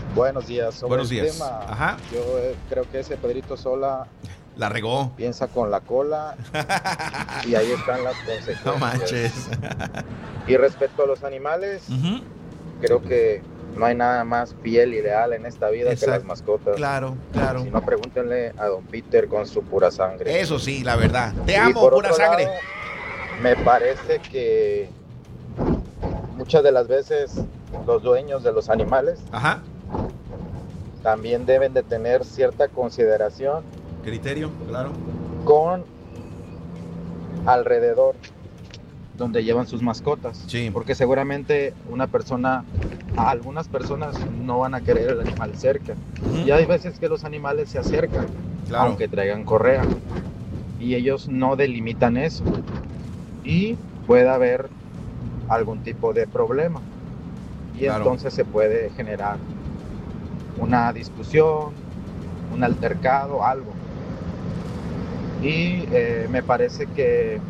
Buenos días. Sobre Buenos el días. tema, Ajá. yo creo que ese Pedrito Sola La regó. piensa con la cola y ahí están las consecuencias. No manches. Y respecto a los animales, Ujú. creo que no hay nada más fiel y leal en esta vida que Exacto. las mascotas. Claro, claro. Si no, pregúntenle a don Peter con su pura sangre. Eso sí, la verdad. Te Y amo, por pura otro sangre. lado, me parece que muchas de las veces los dueños de los animales Ajá. también deben de tener cierta consideración Criterio, claro. con alrededor donde llevan sus mascotas. Sí. Porque seguramente algunas personas no van a querer el animal cerca. Ujú. Y hay veces que los animales se acercan, Claro. aunque traigan correa. Y ellos no delimitan eso. Y puede haber algún tipo de problema. Y Claro. entonces se puede generar una discusión, un altercado, algo. Y me parece que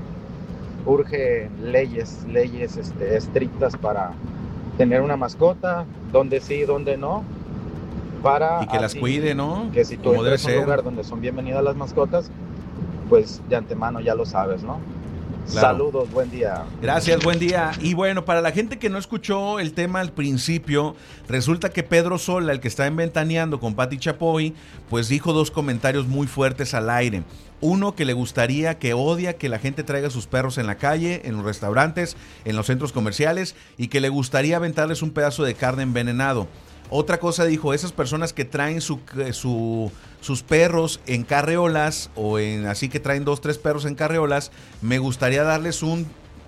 urge leyes estrictas para tener una mascota, donde sí, donde no, para Y que las así cuide, ¿no? que si tú Como debe entras a un ser. lugar donde son bienvenidas las mascotas, pues de antemano ya lo sabes, ¿no? Claro. Saludos, buen día. Gracias, buen día. Y bueno, para la gente que no escuchó el tema al principio, resulta que Pedro Sola, el que está en Ventaneando con Pati Chapoy, pues dijo dos comentarios muy fuertes al aire. Uno, que le gustaría, que odia que la gente traiga sus perros en la calle, en los restaurantes, en los centros comerciales, y que le gustaría aventarles un pedazo de carne envenenado. Otra cosa dijo, esas personas que traen sus perros en carreolas así que traen 2, 3 perros en carreolas, me gustaría darles un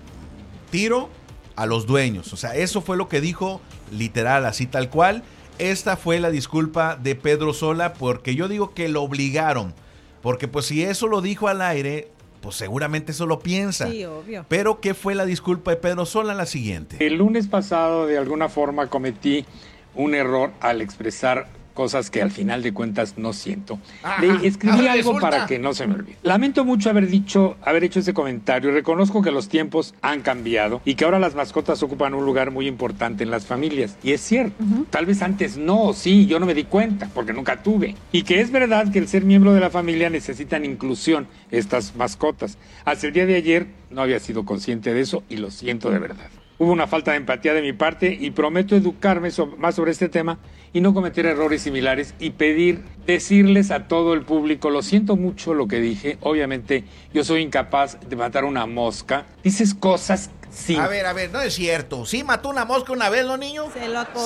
tiro a los dueños. O sea, eso fue lo que dijo literal, así tal cual. Esta fue la disculpa de Pedro Sola, porque yo digo que lo obligaron. Porque pues si eso lo dijo al aire, pues seguramente eso lo piensa. Sí, obvio. Pero ¿qué fue la disculpa de Pedro Sola? La siguiente. El lunes pasado, de alguna forma, cometí un error al expresar cosas que al final de cuentas no siento. Le escribí algo para que no se me olvide. Lamento mucho haber hecho ese comentario y reconozco que los tiempos han cambiado y que ahora las mascotas ocupan un lugar muy importante en las familias. Y es cierto, tal vez antes no, sí, yo no me di cuenta porque nunca tuve. Y que es verdad que el ser miembro de la familia necesitan inclusión estas mascotas. Hasta el día de ayer no había sido consciente de eso y lo siento de verdad. Hubo una falta de empatía de mi parte y prometo educarme más sobre este tema y no cometer errores similares y decirles a todo el público, lo siento mucho lo que dije, obviamente yo soy incapaz de matar una mosca, dices cosas sin... A ver, no es cierto. Sí mató una mosca una vez, ¿no, niño? Se lo comió.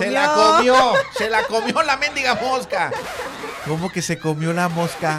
Se la comió la mendiga mosca. ¿Cómo que se comió la mosca?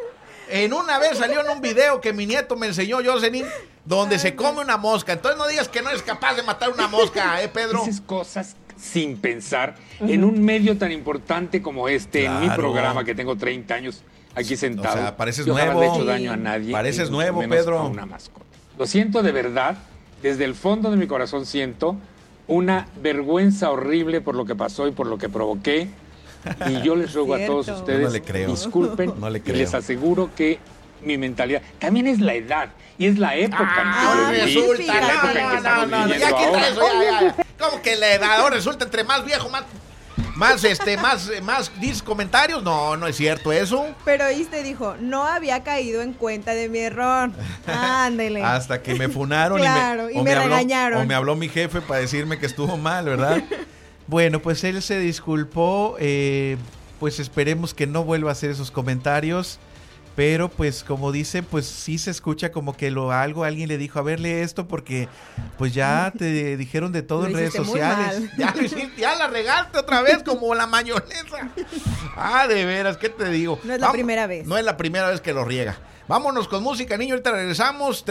En una vez salió en un video que mi nieto me enseñó, Jocelyn, donde se come una mosca. Entonces no digas que no eres capaz de matar una mosca, Pedro. Dices cosas sin pensar en un medio tan importante como este, Claro. en mi programa que tengo 30 años aquí sentado. O sea, pareces yo jamás nuevo. le he hecho daño a nadie. Pareces y mucho nuevo, menos Pedro. a una mascota. Lo siento de verdad, desde el fondo de mi corazón siento una vergüenza horrible por lo que pasó y por lo que provoqué. Y yo les ruego a todos Cierto. ustedes, Yo no le creo. disculpen, No le y creo. les aseguro que mi mentalidad también es la edad y es la época en que yo viví, resulta, y la época en que estamos no. viviendo Ya quita ahora. eso, ya. ¿Cómo que la edad ahora resulta entre más viejo, más dices comentarios? No es cierto eso. Pero te dijo, no había caído en cuenta de mi error. Ándele. Hasta que me funaron Claro, y me regañaron. O me habló mi jefe para decirme que estuvo mal, ¿verdad? Bueno, pues él se disculpó, pues esperemos que no vuelva a hacer esos comentarios, pero pues como dice, pues sí se escucha como que alguien le dijo, a ver, lee esto porque pues ya te dijeron de todo Lo en redes hiciste muy sociales. mal. Ya la regaste otra vez como la mayonesa. De veras, ¿qué te digo? No es la primera vez. No es la primera vez que lo riega. Vámonos con música, niño, ahorita regresamos,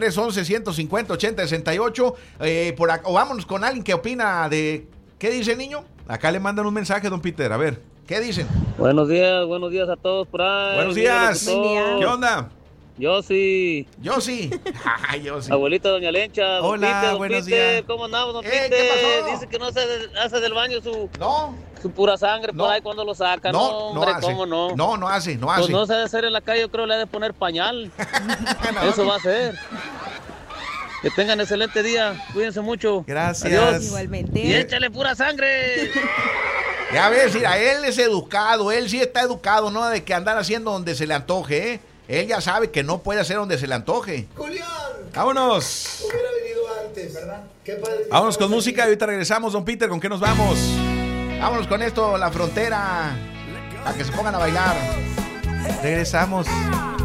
311-150-8068, o vámonos con alguien que opina de... ¿Qué dice, niño? Acá le mandan un mensaje, don Peter, a ver, ¿qué dicen? Buenos días a todos por ahí. Buenos días. Buen día. ¿Qué onda? Yo sí. Yo sí. Abuelita Doña Lencha. Don Hola, Peter, buenos días. ¿Cómo andamos, don ¿Qué Peter? pasó? Dice que no se hace del baño su pura sangre No. por ahí cuando lo saca. No, hombre, no hace. ¿cómo no? No hace. Pues no se debe hacer en la calle, yo creo le ha de poner pañal. Eso va a ser. Que tengan excelente día. Cuídense mucho. Gracias. Adiós. Igualmente. Y échale pura sangre. Ya ves, mira, él es educado, él sí está educado, no de que andar haciendo donde se le antoje, ¿eh? Él ya sabe que no puede hacer donde se le antoje. Julián. ¡Vámonos! Hubiera venido antes, ¿verdad? Qué padre. Vámonos con música y ahorita regresamos, don Peter. ¿Con qué nos vamos? Vámonos con esto, La Frontera. A que se pongan a bailar. Regresamos.